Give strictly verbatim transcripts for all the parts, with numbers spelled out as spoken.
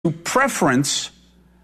preference zero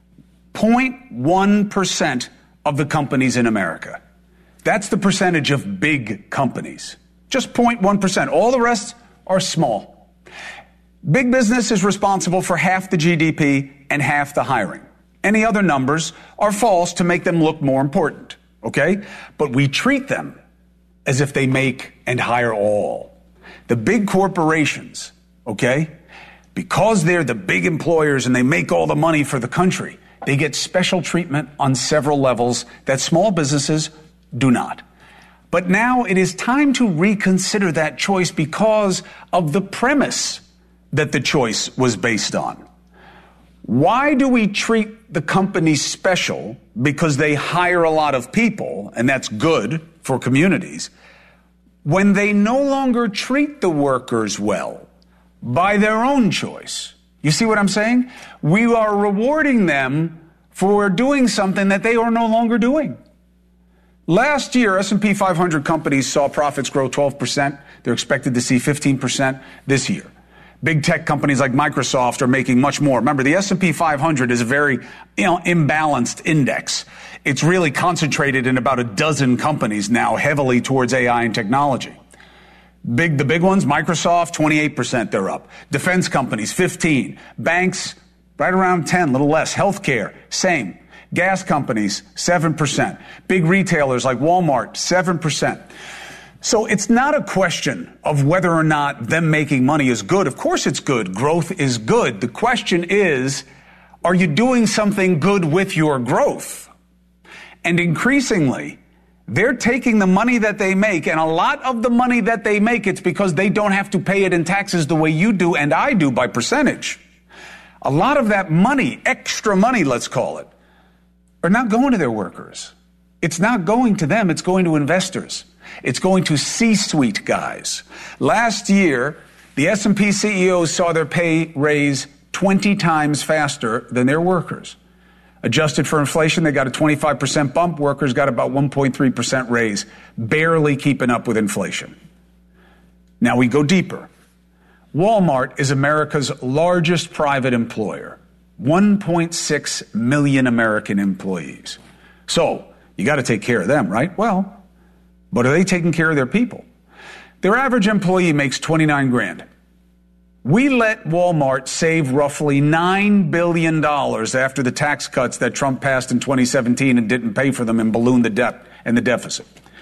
point one percent of the companies in America. That's the percentage of big companies. Just zero point one percent. All the rest are small. Big business is responsible for half the G D P and half the hiring. Any other numbers are false to make them look more important, okay? But we treat them as if they make and hire all. The big corporations, okay, because they're the big employers and they make all the money for the country, they get special treatment on several levels that small businesses do not. But now it is time to reconsider that choice because of the premise that the choice was based on. Why do we treat the companies special because they hire a lot of people, and that's good for communities, when they no longer treat the workers well by their own choice? You see what I'm saying? We are rewarding them for doing something that they are no longer doing. Last year, S and P five hundred companies saw profits grow twelve percent. They're expected to see fifteen percent this year. Big tech companies like Microsoft are making much more. Remember, the S and P five hundred is a very, you know, imbalanced index. It's really concentrated in about a dozen companies now, heavily towards A I and technology. Big, the big ones, Microsoft, twenty-eight percent they're up. Defense companies, fifteen. Banks, right around ten, a little less. Healthcare, same. Gas companies, seven percent. Big retailers like Walmart, seven percent. So it's not a question of whether or not them making money is good. Of course it's good. Growth is good. The question is, are you doing something good with your growth? And increasingly, they're taking the money that they make, and a lot of the money that they make, it's because they don't have to pay it in taxes the way you do and I do by percentage. A lot of that money, extra money, let's call it, are not going to their workers. It's not going to them. It's going to investors. It's going to C-suite guys. Last year, the S and P C E Os saw their pay raise twenty times faster than their workers. Adjusted for inflation, they got a twenty-five percent bump. Workers got about one point three percent raise, barely keeping up with inflation. Now we go deeper. Walmart is America's largest private employer. one point six million American employees. So you got to take care of them, right? Well, but are they taking care of their people? Their average employee makes twenty-nine grand. We let Walmart save roughly nine billion dollars after the tax cuts that Trump passed in twenty seventeen and didn't pay for them and ballooned the debt and the deficit.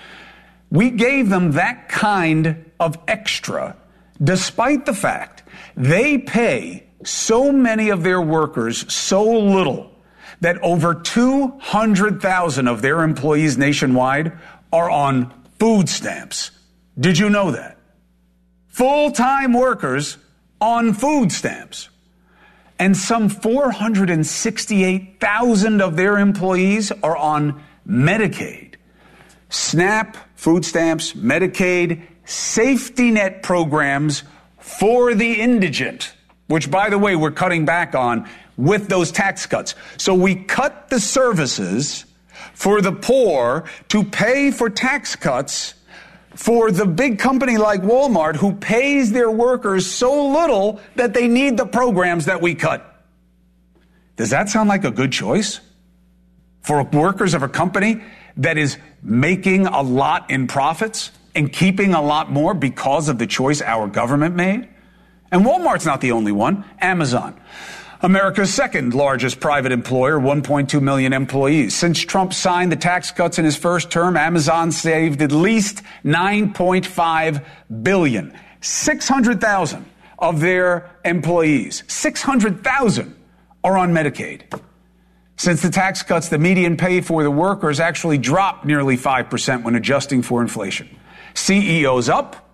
We gave them that kind of extra despite the fact they pay so many of their workers so little that over two hundred thousand of their employees nationwide are on food stamps. Did you know that? Full-time workers on food stamps. And some four hundred sixty-eight thousand of their employees are on Medicaid. SNAP, food stamps, Medicaid, safety net programs for the indigent, which, by the way, we're cutting back on with those tax cuts. So we cut the services for the poor to pay for tax cuts for the big company like Walmart, who pays their workers so little that they need the programs that we cut. Does that sound like a good choice for workers of a company that is making a lot in profits and keeping a lot more because of the choice our government made? And Walmart's not the only one. Amazon, America's second largest private employer, one point two million employees. Since Trump signed the tax cuts in his first term, Amazon saved at least nine point five billion dollars. six hundred thousand of their employees, six hundred thousand are on Medicaid. Since the tax cuts, the median pay for the workers actually dropped nearly five percent when adjusting for inflation. C E Os up,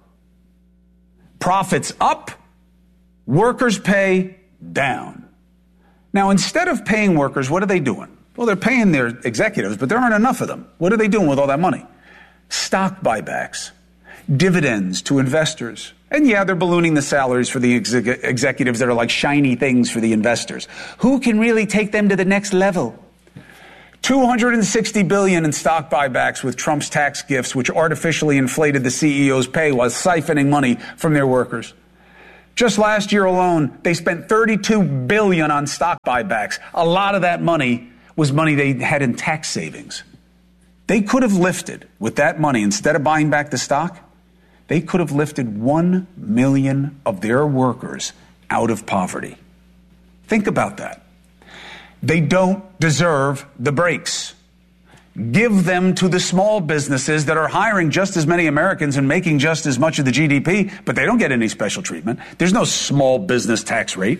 profits up, workers' pay down. Now, instead of paying workers, what are they doing? Well, they're paying their executives, but there aren't enough of them. What are they doing with all that money? Stock buybacks, dividends to investors. And yeah, they're ballooning the salaries for the exec- executives that are like shiny things for the investors. Who can really take them to the next level? two hundred sixty billion dollars in stock buybacks with Trump's tax gifts, which artificially inflated the C E O's pay while siphoning money from their workers. Just last year alone, they spent thirty-two billion dollars on stock buybacks. A lot of that money was money they had in tax savings. They could have lifted, with that money, instead of buying back the stock, they could have lifted one million of their workers out of poverty. Think about that. They don't deserve the breaks. Give them to the small businesses that are hiring just as many Americans and making just as much of the G D P, but they don't get any special treatment. There's no small business tax rate.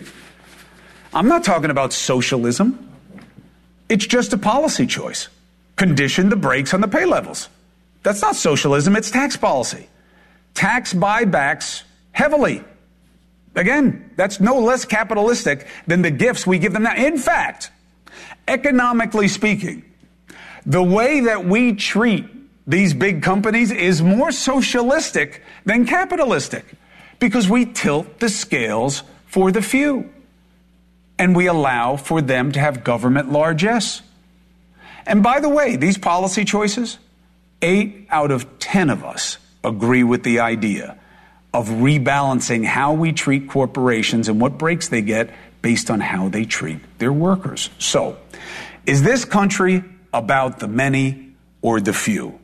I'm not talking about socialism. It's just a policy choice. Condition the brakes on the pay levels. That's not socialism, it's tax policy. Tax buybacks heavily. Again, that's no less capitalistic than the gifts we give them now. In fact, economically speaking, the way that we treat these big companies is more socialistic than capitalistic because we tilt the scales for the few and we allow for them to have government largesse. And by the way, these policy choices, eight out of ten of us agree with the idea of rebalancing how we treat corporations and what breaks they get based on how they treat their workers. So, is this country about the many or the few?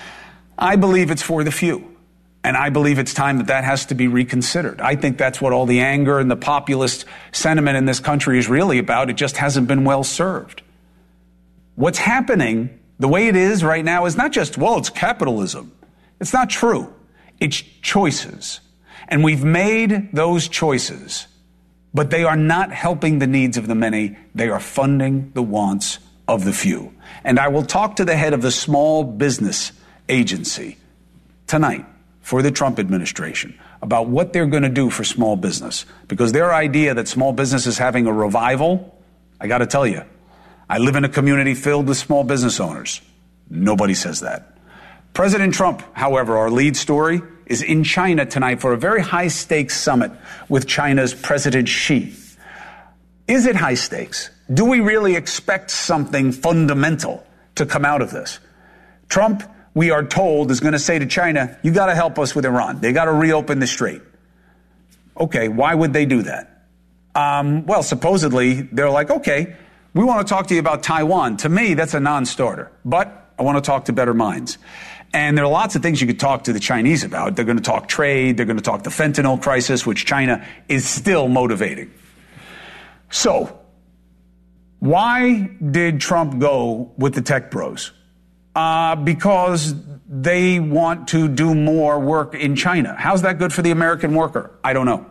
I believe it's for the few. And I believe it's time that that has to be reconsidered. I think that's what all the anger and the populist sentiment in this country is really about. It just hasn't been well served. What's happening, the way it is right now, is not just, well, it's capitalism. It's not true. It's choices. And we've made those choices, but they are not helping the needs of the many. They are funding the wants of the few. And I will talk to the head of the Small Business Agency tonight for the Trump administration about what they're going to do for small business. Because their idea that small business is having a revival, I got to tell you, I live in a community filled with small business owners. Nobody says that. President Trump, however, our lead story, is in China tonight for a very high-stakes summit with China's President Xi. Is it high stakes? Do we really expect something fundamental to come out of this? Trump, we are told, is going to say to China, you got to help us with Iran. They got to reopen the strait. Okay, why would they do that? Um, well, supposedly, they're like, okay, we want to talk to you about Taiwan. To me, that's a non-starter. But I want to talk to better minds. And there are lots of things you could talk to the Chinese about. They're going to talk trade. They're going to talk the fentanyl crisis, which China is still motivating. So, why did Trump go with the tech bros? Uh, because they want to do more work in China. How's that good for the American worker? I don't know.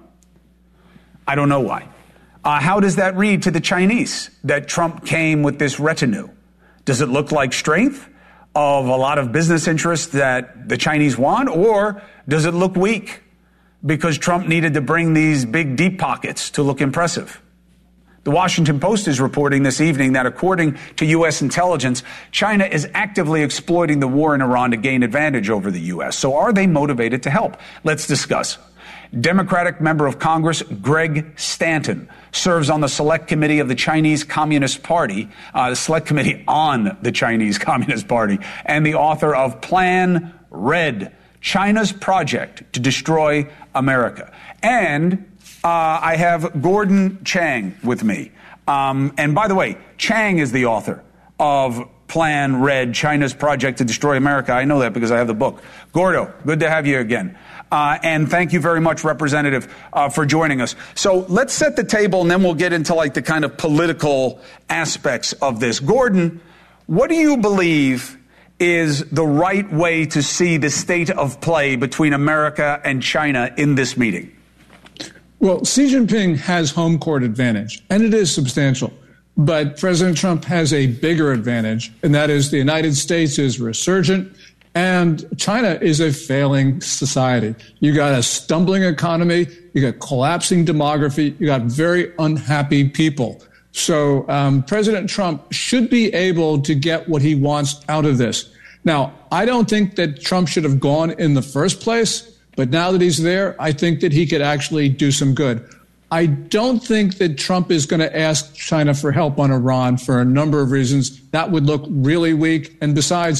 I don't know why. Uh, how does that read to the Chinese that Trump came with this retinue? Does it look like strength of a lot of business interests that the Chinese want, or does it look weak because Trump needed to bring these big deep pockets to look impressive? The Washington Post is reporting this evening that according to U S intelligence, China is actively exploiting the war in Iran to gain advantage over the U S. So are they motivated to help? Let's discuss. Democratic member of Congress Greg Stanton serves on the Select Committee of the Chinese Communist Party, uh, the Select Committee on the Chinese Communist Party, and the author of Plan Red, China's Project to Destroy America. And uh, I have Gordon Chang with me. Um, and by the way, Chang is the author of Plan Red, China's Project to Destroy America. I know that because I have the book. Gordo, good to have you again. Uh, and thank you very much, Representative, uh, for joining us. So let's set the table, and then we'll get into like the kind of political aspects of this. Gordon, what do you believe is the right way to see the state of play between America and China in this meeting? Well, Xi Jinping has home court advantage, and it is substantial. But President Trump has a bigger advantage, and that is the United States is resurgent. And China is a failing society. You got a stumbling economy. You got collapsing demography. You got very unhappy people. So um, President Trump should be able to get what he wants out of this. Now, I don't think that Trump should have gone in the first place, but now that he's there, I think that he could actually do some good. I don't think that Trump is going to ask China for help on Iran for a number of reasons. That would look really weak. And besides,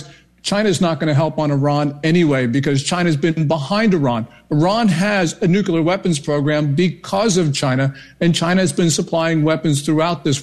China's not going to help on Iran anyway because China's been behind Iran. Iran has a nuclear weapons program because of China, and China has been supplying weapons throughout this